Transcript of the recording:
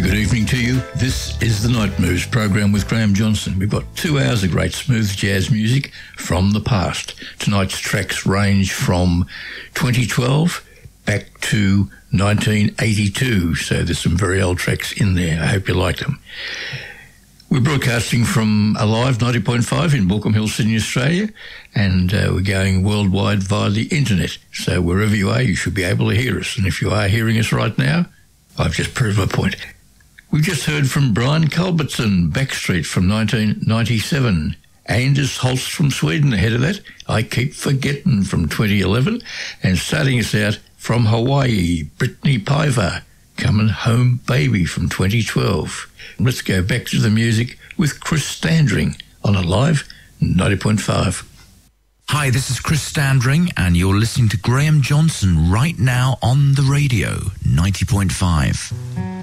good evening to you. This is the Night Moves program with Graham Johnson. We've got 2 hours of great smooth jazz music from the past. Tonight's tracks range from 2012 back to 1982, so there's some very old tracks in there. I hope you like them. We're broadcasting from Alive 90.5 in Baulkham Hill, Sydney, Australia, and we're going worldwide via the internet. So wherever you are, you should be able to hear us. And if you are hearing us right now, I've just proved my point. We've just heard from Brian Culbertson, Backstreet from 1997. Anders Holst from Sweden ahead of that. I Keep Forgetting from 2011. And starting us out from Hawaii, Brittany Piver, Coming Home Baby from 2012. Let's go back to the music with Chris Standring on Alive 90.5. Hi, this is Chris Standring, and you're listening to Graham Johnson right now on the radio, 90.5.